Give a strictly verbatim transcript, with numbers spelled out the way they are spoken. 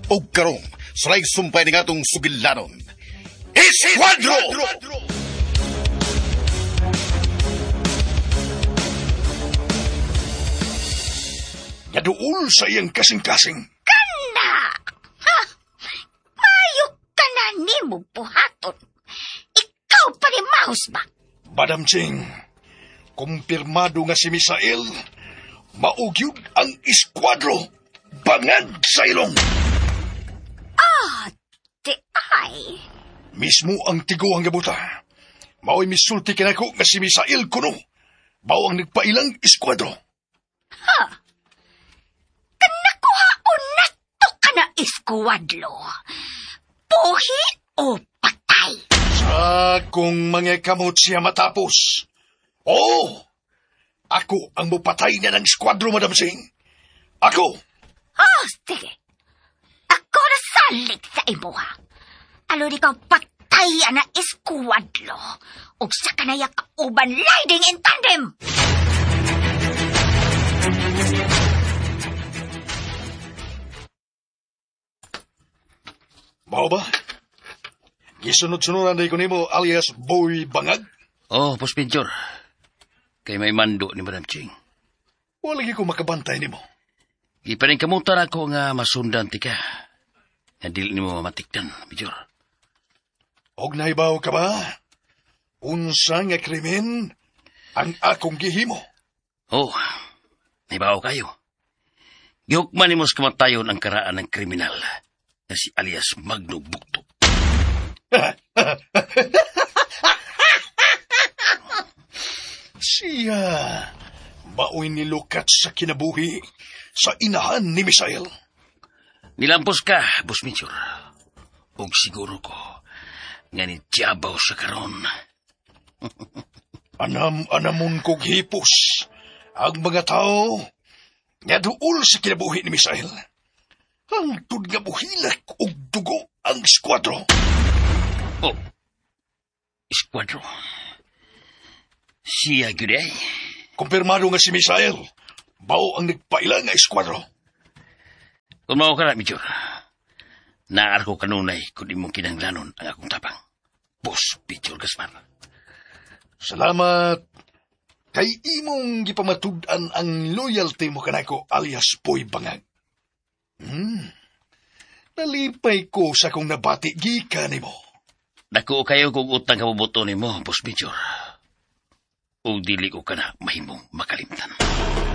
O karong, sulay sumpay ng atong sugilanon. Esquadro! Naduol sa iyang kasing-kasing. Kana! Ha? Mayok ka na ni mo buhaton. Ikaw pa ni Mahos ba? Madam Ching, kumpirmado nga si Misael, maugyod ang Esquadro, bangad sa ilong. Ah, di ay. Mismo ang tiguang gabuta. Mao'y misulti kinako nga si Misael kuno. Mao ang nagpailang Esquadro. Ha? Kanakuhaon na to ka na Esquadro. Buhi o patay? Sa kung mga kamot siya matapos. Oo, ako ang mupatay niya ng Esquadro, Madam Sing. Ako. Oh, sige. Ako na salig sa imo, ha? Alon ikaw patay na Esquadro. O sa kanaya kauban liding in tandem. Mao ba? Gisunod-sunuran day ko nimo alias Boy Bangag? Oh, Puspinchor. Kay may mando ni Madam Ching. Wala lagi ko makabantay nimo. Ipaning kamutan ako nga masundan ti ka. Nga dili nimo mamatikdan, Major. Og naibaw ka ba? Unsa nga krimen ang akong gihimo? Oh, naibaw kayo. Gihukman nimos kamatayon ang karaan ng kriminal na si alias Magno Bukto. Siya mao'y nilukat sa kinabuhi sa inahan ni Misael. Nilampos ka, Boss Mitchell. Og siguro ko nga ni Tiabaw sa karon. Anam-anamon kog hipos ang mga tao nga duol sa kinabuhi ni Misael. Hangtod nga buhilak og dugo ang Esquadro. Oh, Esquadro. Siya gyuday. Kumpirmado nga si Misael. Bao ang nagpaila nga Esquadro. Kung mao ka na, Major, naar ko kanunay kung imong kinanglanon ang akong tapang. Boss Major Gaspar. Salamat. Kay imong gipamatud-an ang loyalty mo kanako alias Boy Bangag. Hmm. Nalipay ko sa kong nabati gikan nimo. Dako kayo kung utang kabubuto nimo, Boss Major. O dili ko ka na mahimong makalimtan.